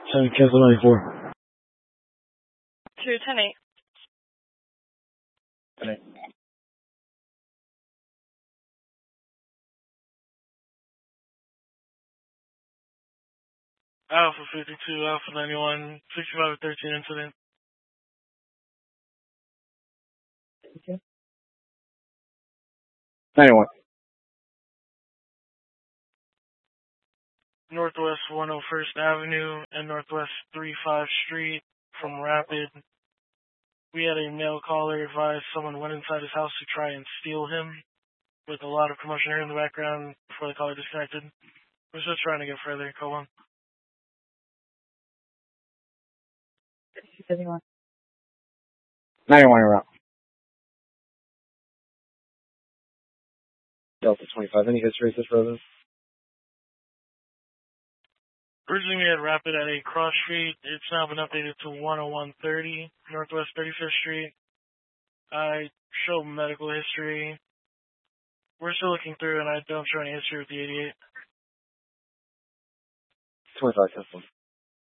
10 cancel 94. 210-8. 10-8. Alpha 52, Alpha 91, 65-13 incident. Okay. 91. Northwest 101st Avenue and Northwest 35th Street from Rapid. We had a male caller advise someone went inside his house to try and steal him, with a lot of commotion here in the background before the caller disconnected. We're still trying to get further. Go on. 91. 91, you're out. Delta 25, any history of this resident? Originally, we had Rapid at a cross street. It's now been updated to 10130 Northwest 35th Street. I show medical history. We're still looking through, and I don't show any history with the 88. 25, that's one.